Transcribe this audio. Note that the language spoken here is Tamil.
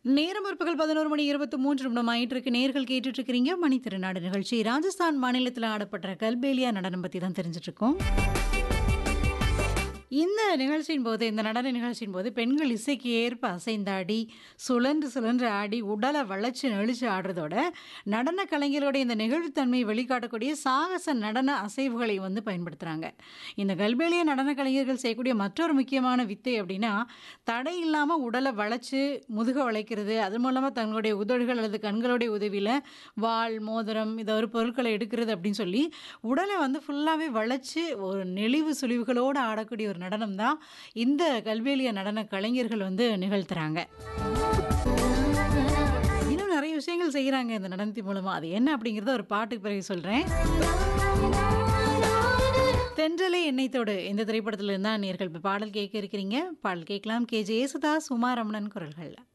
நேரம் பிற்பகல் 11:23 ஆயிட்டிருக்கு. நேயர்கள் கேட்டுட்டு இருக்கிறீங்க மணி திருநாடு நிகழ்ச்சி. ராஜஸ்தான் மாநிலத்தில ஆடப்படுற கல்பேலியா நடனம் பத்தி தான் தெரிஞ்சுட்டு இருக்கோம். இந்த நிகழ்ச்சியின் போது இந்த நடன நிகழ்ச்சியின் போது பெண்கள் இசைக்கு ஏற்ப அசைந்தாடி, சுழன்று சுழன்று ஆடி, உடலை வளைச்சு நெளிச்சு ஆடுறதோட, நடன கலைஞர்களுடைய இந்த நெகிழ்வுத்தன்மையை வெளிக்காட்டக்கூடிய சாகச நடன அசைவுகளை வந்து பயன்படுத்துறாங்க. இந்த கல்பேலியா நடன கலைஞர்கள் செய்யக்கூடிய மற்றொரு முக்கியமான வித்தை அப்படின்னா, தடை இல்லாம உடலை வளைச்சு, முதுக வளைக்கிறது, அது மூலமா தங்களுடைய உதடுகள் அல்லது கண்களுடைய உதவியில வாள், மோதிரம் இத ஒரு பொருட்கள எடுக்கிறது அப்படின்னு சொல்லி, உடலை வந்து ஃபுல்லாவே வளைச்சு ஒரு நெளிவு சுளிவுகளோட ஆடக்கூடிய ஒரு நடனம் தான் இந்த கல்பேலியா நடன கலைஞர்கள் வந்து நிகழ்த்துறாங்க. இன்னும் நிறைய விஷயங்கள் செய்றாங்க இந்த நடனத்தின் மூலமா. அது என்ன அப்படிங்கிறத ஒரு பாட்டுக்கு பிறகு சொல்றேன். தென்றலே எண்ணெய் தொடு இந்த திரைப்படத்துல இருந்தா நேயர்கள் இப்ப பாடல் கேட்க இருக்கிறீங்க. பாடல் கேட்கலாம். கே.ஜே. யேசுதாஸ், உமா ரமணன் குரல்கள்ல.